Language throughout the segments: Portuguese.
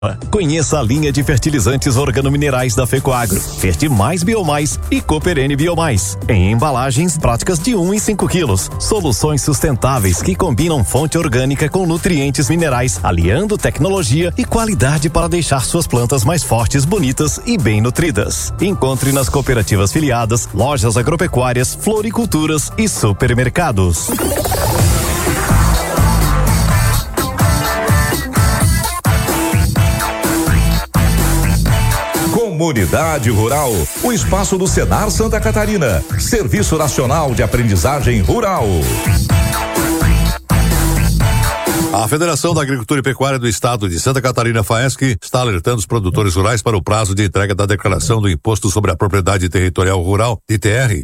Conheça a linha de fertilizantes organominerais da Fecoagro, Fertimais Biomais e Cooperene Biomais, em embalagens práticas de 1 e 5 quilos. Soluções sustentáveis que combinam fonte orgânica com nutrientes minerais, aliando tecnologia e qualidade para deixar suas plantas mais fortes, bonitas e bem nutridas. Encontre nas cooperativas filiadas, lojas agropecuárias, floriculturas e supermercados. Comunidade Rural, o espaço do Senar Santa Catarina, Serviço Nacional de Aprendizagem Rural. A Federação da Agricultura e Pecuária do Estado de Santa Catarina, FAESC, está alertando os produtores rurais para o prazo de entrega da declaração do Imposto sobre a Propriedade Territorial Rural, ITR,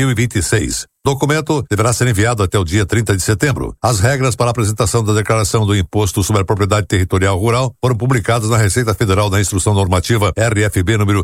2026. Documento deverá ser enviado até o dia 30 de setembro. As regras para a apresentação da declaração do Imposto sobre a Propriedade Territorial Rural foram publicadas na Receita Federal da Instrução Normativa RFB número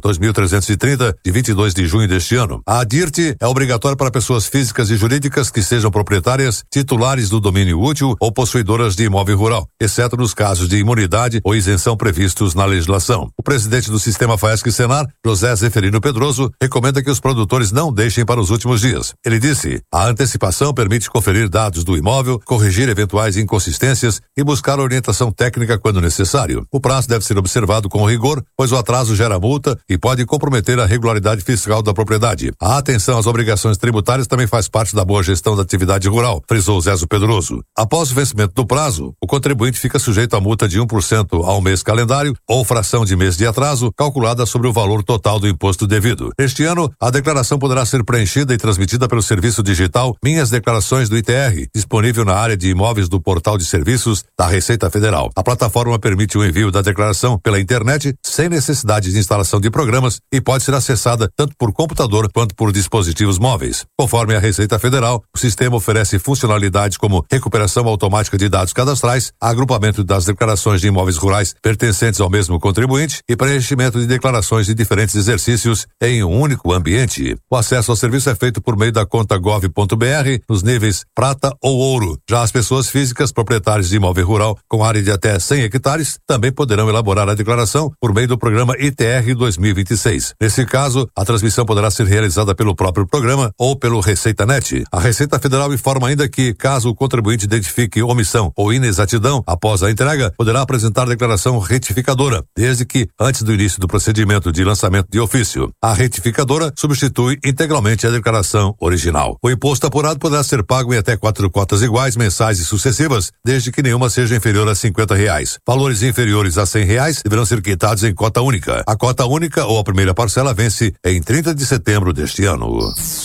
2330, de 22 de junho deste ano. A DIRT é obrigatória para pessoas físicas e jurídicas que sejam proprietárias, titulares do domínio útil ou possuidoras de imóvel rural, exceto nos casos de imunidade ou isenção previstos na legislação. O presidente do Sistema FAESC-Senar, José Zeferino Pedroso, recomenda que os produtores não deixem para os últimos dias. Ele disse: a antecipação permite conferir dados do imóvel, corrigir eventuais inconsistências e buscar orientação técnica quando necessário. O prazo deve ser observado com rigor, pois o atraso gera multa e pode comprometer a regularidade fiscal da propriedade. A atenção às obrigações tributárias também faz parte da boa gestão da atividade rural, frisou Zezo Pedroso. Após o vencimento do prazo, o contribuinte fica sujeito a multa de 1% ao mês calendário ou fração de mês de atraso, calculada sobre o valor total do imposto devido. Este ano, a declaração poderá ser preenchida e transmitida pelo serviço digital Minhas Declarações do ITR, disponível na área de imóveis do Portal de Serviços da Receita Federal. A plataforma permite o envio da declaração pela internet sem necessidade de instalação de programas e pode ser acessada tanto por computador quanto por dispositivos móveis. Conforme a Receita Federal, o sistema oferece funcionalidades como recuperação automática de dados cadastrais, agrupamento das declarações de imóveis rurais pertencentes ao mesmo contribuinte e preenchimento de declarações de diferentes exercícios em um único ambiente. O acesso ao serviço é feito por meio da conta gov.br nos níveis prata ou ouro. Já as pessoas físicas proprietárias de imóvel rural com área de até 100 hectares também poderão elaborar a declaração por meio do programa ITR 2026. Nesse caso, a transmissão poderá ser realizada pelo próprio programa ou pelo ReceitaNet. A Receita Federal informa ainda que, caso o contribuinte identifique omissão ou inexatidão após a entrega, poderá apresentar declaração retificadora, desde que antes do início do procedimento de lançamento de ofício. A retificadora substitui integralmente a declaração original. O imposto apurado poderá ser pago em até 4 cotas iguais, mensais e sucessivas, desde que nenhuma seja inferior a R$50. Valores inferiores a R$100 deverão ser quitados em cota única. A cota única ou a primeira parcela vence em 30 de setembro deste ano.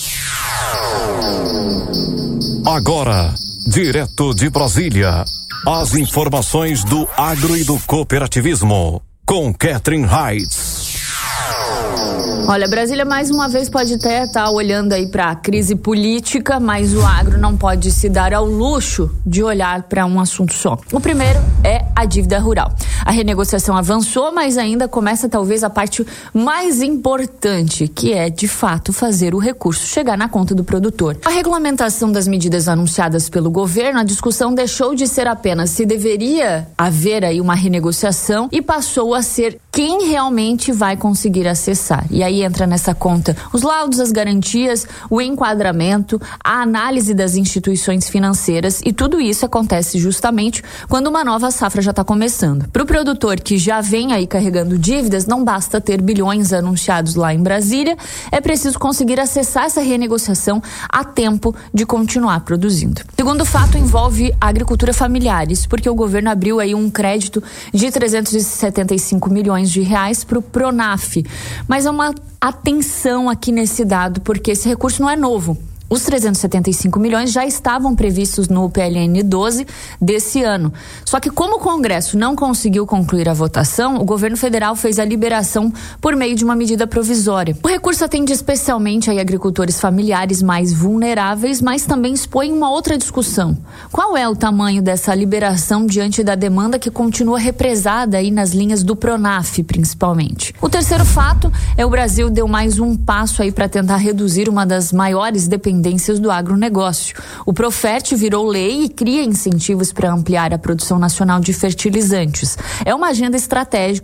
Agora, direto de Brasília, as informações do agro e do cooperativismo, com Catherine Heitz. Olha, Brasília mais uma vez pode até estar olhando aí para a crise política, mas o agro não pode se dar ao luxo de olhar para um assunto só. O primeiro é a dívida rural. A renegociação avançou, mas ainda começa talvez a parte mais importante, que é de fato fazer o recurso chegar na conta do produtor. A regulamentação das medidas anunciadas pelo governo, a discussão deixou de ser apenas se deveria haver aí uma renegociação e passou a ser quem realmente vai conseguir acessar. E aí entra nessa conta os laudos, as garantias, o enquadramento, a análise das instituições financeiras, e tudo isso acontece justamente quando uma nova safra já está começando. Para o produtor que já vem aí carregando dívidas, não basta ter bilhões anunciados lá em Brasília, é preciso conseguir acessar essa renegociação a tempo de continuar produzindo. Segundo fato envolve a agricultura familiares, porque o governo abriu aí um crédito de 375 milhões de reais para o Pronaf, mas é uma atenção aqui nesse dado, porque esse recurso não é novo. Os 375 milhões já estavam previstos no PLN 12 desse ano. Só que como o Congresso não conseguiu concluir a votação, o governo federal fez a liberação por meio de uma medida provisória. O recurso atende especialmente a agricultores familiares mais vulneráveis, mas também expõe uma outra discussão. Qual é o tamanho dessa liberação diante da demanda que continua represada aí nas linhas do Pronaf, principalmente? O terceiro fato é o Brasil deu mais um passo aí para tentar reduzir uma das maiores dependências tendências do agronegócio. O Profert virou lei e cria incentivos para ampliar a produção nacional de fertilizantes. É uma agenda estratégica